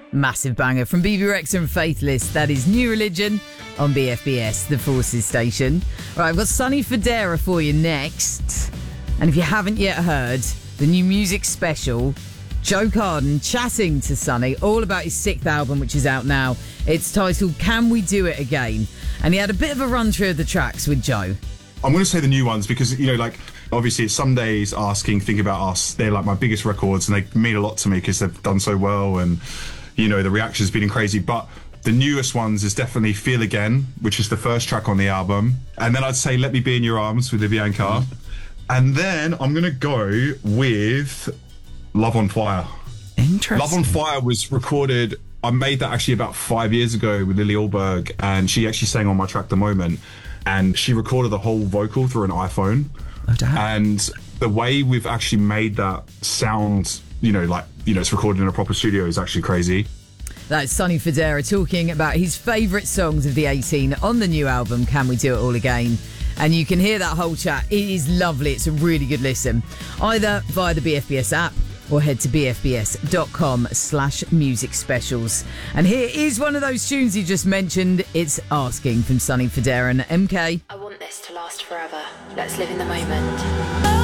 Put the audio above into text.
Massive banger from BB Rexa and Faithless. That is New Religion on BFBS, the Forces station. Right, I've got Sonny Fodera for you next. And if you haven't yet heard, the new music special, Joe Carden chatting to Sonny all about his 6th album, which is out now. It's titled Can We Do It Again? And he had a bit of a run through of the tracks with Joe. I'm going to say the new ones because, obviously it's Some Days, Asking, Think About Us. They're like my biggest records and they mean a lot to me because they've done so well and, the reaction's been crazy. But the newest ones is definitely Feel Again, which is the first track on the album. And then I'd say Let Me Be In Your Arms with Vivian Carr. And then I'm going to go with Love on Fire. Interesting. Love on Fire was recorded, I made that actually about 5 years ago with Lily Alberg, and she actually sang on my track The Moment. And she recorded the whole vocal through an iPhone. Oh, damn. And the way we've actually made that sound, it's recorded in a proper studio is actually crazy. That's Sonny Fodera talking about his favourite songs of the 18 on the new album, Can We Do It All Again? And you can hear that whole chat. It is lovely. It's a really good listen. Either via the BFBS app or head to bfbs.com/music specials. And here is one of those tunes you just mentioned. It's Asking from Sonny Fodera and MK. I want this to last forever. Let's live in the moment.